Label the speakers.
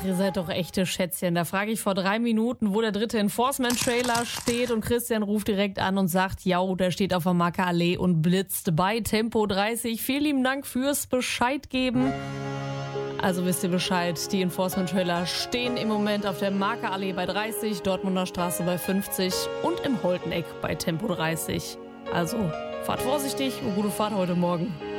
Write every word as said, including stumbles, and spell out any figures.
Speaker 1: ihr seid doch echte Schätzchen. Da frage ich vor drei Minuten, wo der dritte Enforcement-Trailer steht und Christian ruft direkt an und sagt, ja, der steht auf der Marke-Allee und blitzt bei Tempo dreißig. Vielen lieben Dank fürs Bescheid geben. Also wisst ihr Bescheid, die Enforcement-Trailer stehen im Moment auf der Marke-Allee bei dreißig, Dortmunder Straße bei fünfzig und im Holteneck bei Tempo dreißig. Also fahrt vorsichtig und gute Fahrt heute Morgen.